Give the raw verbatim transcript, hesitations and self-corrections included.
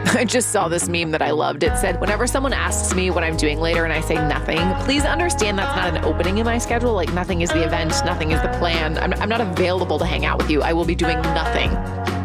I just saw this meme that I loved. It said, whenever someone asks me what I'm doing later and I say nothing, please understand that's not an opening in my schedule. Like nothing is the event, nothing is the plan. I'm, I'm not available to hang out with you. I will be doing nothing.